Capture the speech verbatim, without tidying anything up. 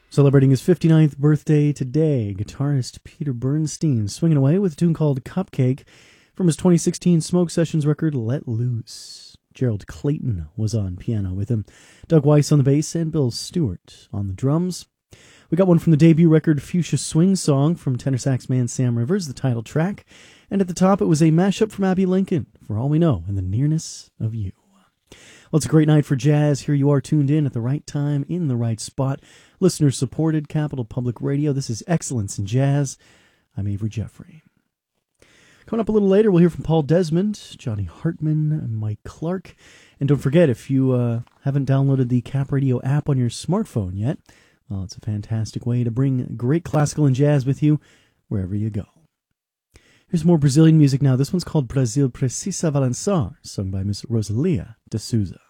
Celebrating his fifty-ninth birthday today, guitarist Peter Bernstein swinging away with a tune called Cupcake from his twenty sixteen Smoke Sessions record, Let Loose. Gerald Clayton was on piano with him, Doug Weiss on the bass, and Bill Stewart on the drums. We got one from the debut record Fuchsia Swing Song from tenor sax man Sam Rivers, the title track. And at the top, it was a mashup from Abbey Lincoln, For All We Know, in the Nearness of You. Well, it's a great night for jazz. Here you are tuned in at the right time, in the right spot. Listener-supported Capital Public Radio. This is Excellence in Jazz. I'm Avery Jeffrey. Coming up a little later, we'll hear from Paul Desmond, Johnny Hartman, and Mike Clark. And don't forget, if you uh, haven't downloaded the Cap Radio app on your smartphone yet, well, it's a fantastic way to bring great classical and jazz with you wherever you go. Here's more Brazilian music now. This one's called Brasil Precisa Balançar, sung by Miss Rosalia de Souza.